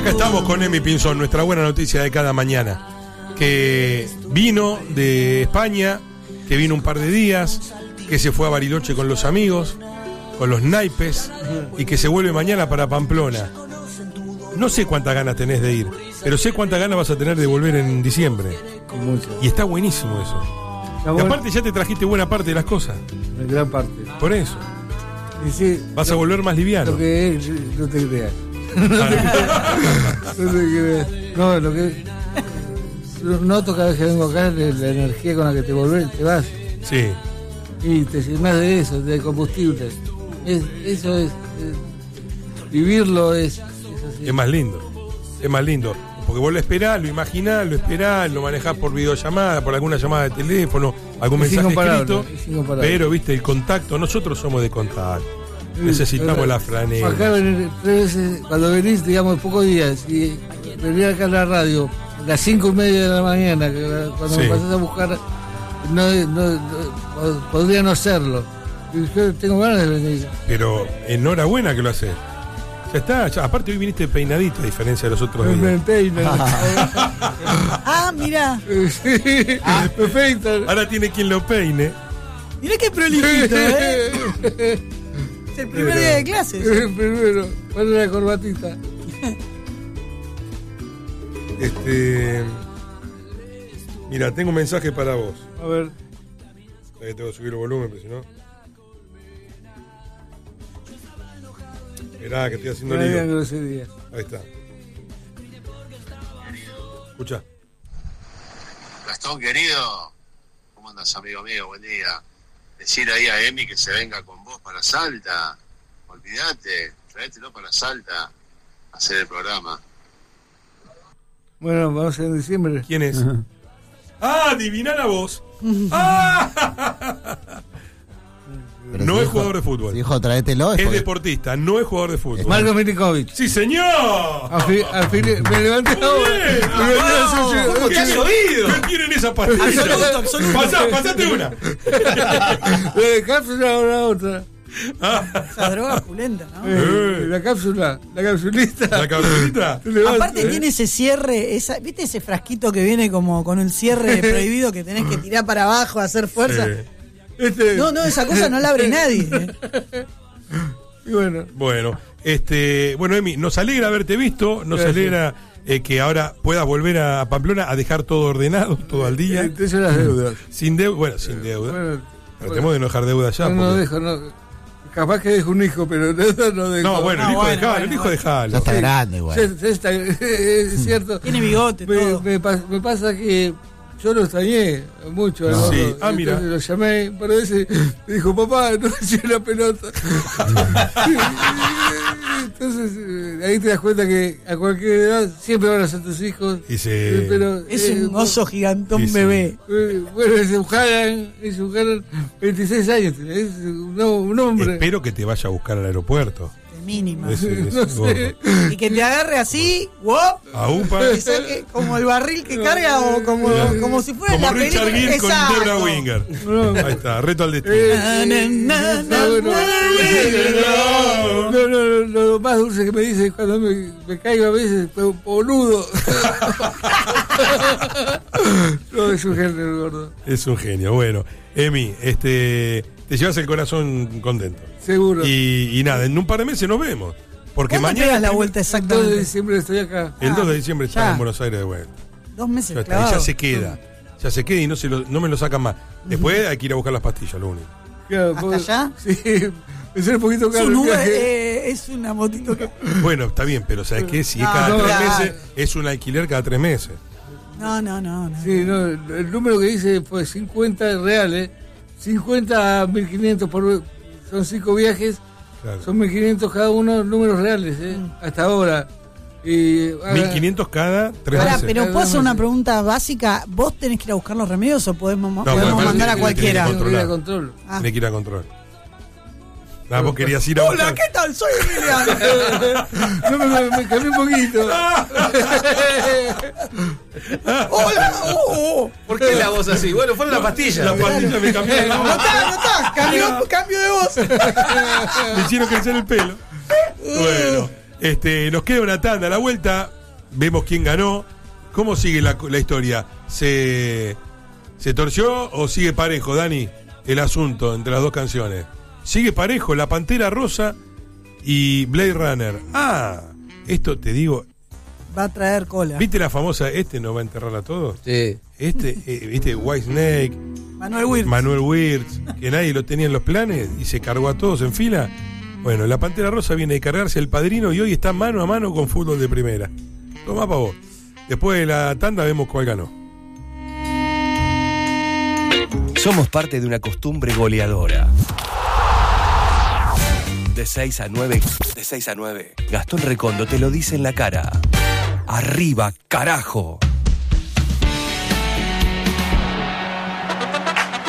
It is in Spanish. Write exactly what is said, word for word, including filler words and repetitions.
acá estamos con Emi Pinzón, nuestra buena noticia de cada mañana. Que vino de España, que vino un par de días, que se fue a Bariloche con los amigos, con los naipes, y que se vuelve mañana para Pamplona. No sé cuántas ganas tenés de ir, pero sé cuántas ganas vas a tener de volver en diciembre. Mucho. Y está buenísimo eso. Está y bueno. aparte ya te trajiste buena parte de las cosas. En gran parte. Por eso. Y sí, Vas lo, a volver más liviano. Lo que es, no te creas. No te creas. No te creas. No, lo que noto cada vez que vengo acá es la energía con la que te volvés, te vas. Sí. Y te llenás de eso, de combustible. Es, eso es, es. Vivirlo es. Es, así. Es más lindo. Es más lindo. Porque vos lo esperás, lo imaginás, lo esperás, lo manejás por videollamada, por alguna llamada de teléfono, algún Es mensaje escrito. es incomparable. Pero, viste, el contacto, nosotros somos de contacto. Necesitamos la franela. Acá venir tres veces, cuando venís, digamos, pocos días, y venir acá a la radio, a las cinco y media de la mañana, que cuando Sí. me pasás a buscar, no, no, no, podría no hacerlo. Y yo tengo ganas de venir. Pero enhorabuena que lo haces. Ya está, ya, aparte hoy viniste peinadito a diferencia de los otros Me, me días. peinan. Ah, mirá. Sí, me peinan. Ahora tiene quien lo peine. Mirá qué prolijito, ¿eh? Es el primer día de clases. Primero, ponle la corbatita. Este. Mira, tengo un mensaje para vos. A ver. Espera que tengo que subir el volumen, porque si no. Mirá, que estoy haciendo No digan lío. groserías. Ahí está. Escucha. Gastón, querido, ¿cómo andas, amigo mío? Buen día. Decir ahí a Emi que se venga con vos para Salta. Olvídate, tráetelo para Salta a hacer el programa. Bueno, vamos en diciembre. ¿Quién es? Ah, adivina la voz. Ah. Pero No si es dijo- jugador de fútbol. Si dijo tráetelo, es Es porque- deportista, no es jugador de fútbol. Marco Milinkovic. ¡Sí, señor! A fi- a fin- me levanté ahora. Bien. Me levanté Ah, hace- ¿cómo hace- te has oído? ¿Qué tienen esa pastilla? Absoluto, absoluto. Pasá, pasate una. La cápsula o la otra. Esa droga pulenta, ¿no? Eh, la cápsula, la capsulita. ¿La capsulita? Te levantas, Aparte ¿eh? tiene ese cierre, esa, ¿viste ese frasquito que viene como con el cierre prohibido que tenés que tirar para abajo, hacer fuerza? Sí. Este- No, no, esa cosa no la abre nadie. ¿eh? Y bueno, Bueno, este, bueno, Emi, nos alegra haberte visto, nos Gracias. alegra eh, que ahora puedas volver a Pamplona a dejar todo ordenado, todo al día, eh, son las deudas. sin deuda, bueno, sin deuda. Bueno, Tratemos de no dejar deuda ya. no, no porque- dejo, no. Capaz que dejo un hijo, pero deuda no dejo. No, bueno, el Ah, hijo bueno, dejalo, bueno, el hijo bueno. dejalo. Ya está grande igual. Ya- ya está, es cierto. Tiene bigote, Me, todo. me pas- me pasa que yo lo extrañé mucho. al Sí. gordo. Ah, mira. Entonces lo llamé, pero ese me dijo, papá, no eché la pelota. Entonces eh, ahí te das cuenta que a cualquier edad siempre van a ser tus hijos. Y se- Eh, pero, Es eh, un oso gigantón Sí, sí. bebé. eh, bueno, es un Hagan, es un Hagan, veintiséis años, tiene, es un, no- un hombre. Espero que te vaya a buscar al aeropuerto. De mínima. Ese- ese No sé. gordo. Y que te agarre así, ¡wop! A UPA. Y saque como el barril que carga o como, como si fuera Como la Richard película. Gere con Exacto. Debra Winger. No. Ahí está, reto al destino. Eh, Na, na, na, na, Ah, bueno. na. No, no, no, lo más dulce que me dice es cuando me, me caigo a veces, pero boludo. No, es un genio el gordo, Es un genio. Bueno, Emi, este, te llevas el corazón contento. seguro. Y, y nada, en un par de meses nos vemos. Porque ¿Cuándo mañana. pegas la vuelta El dos de exactamente? diciembre estoy acá. El dos de Ah, diciembre ya. está en Buenos Aires de vuelta. Dos meses Ya, está, y clavado. ya se queda. Ya se queda y no, se lo- no me lo sacan más. Después hay que ir a buscar las pastillas, lo único. Claro, ¿Hasta porque- allá? Sí, me sale un poquito Es caro. un el Uber, viaje. eh, es una motito que... Bueno, está bien, pero ¿sabes qué? Si es No, cada no, tres claro. meses, es un alquiler cada tres meses. No, no, no. no. Sí, no, el número que dice fue cincuenta reales, cincuenta a mil quinientos por... Son cinco viajes, Claro. son mil quinientos cada uno, números reales, ¿eh? Hasta ahora. Y, ah, mil quinientos cada tres Pará, meses. pero Cada ¿puedo hacer mes. una pregunta básica? ¿Vos tenés que ir a buscar los remedios o podemos, No, podemos bueno, mandar a tiene- cualquiera? tiene tengo que ir a controlar. control. Ah. Tiene que ir a control. Ah, vos querías ir a Hola, buscar- ¿qué tal? Soy Emiliano. No, me, me, me cambié un poquito. Hola. Oh, oh. ¿Por qué la voz así? Bueno, fueron las pastillas. La pastilla me cambió de No nombre. está, no está. Cambio, cambio de voz. Me hicieron crecer el pelo. Bueno, Este, nos queda una tanda a la vuelta. Vemos quién ganó. ¿Cómo sigue la, la historia? ¿Se, ¿Se torció o sigue parejo, Dani? El asunto entre las dos canciones. Sigue parejo, La Pantera Rosa y Blade Runner. Ah, esto te digo. Va a traer cola. ¿Viste la famosa Este no va a enterrar a todos? Sí. Este, eh, ¿viste? Whitesnake, Manuel Wirtz. Manuel Wirtz, que nadie lo tenía en los planes y se cargó a todos en fila. Bueno, La Pantera Rosa viene de cargarse el Padrino y hoy está mano a mano con Fútbol de Primera. Toma pa' vos. Después de la tanda vemos cuál ganó. Somos parte de una costumbre goleadora. De seis a nueve, de seis a nueve. Gastón Recondo te lo dice en la cara. Arriba, carajo.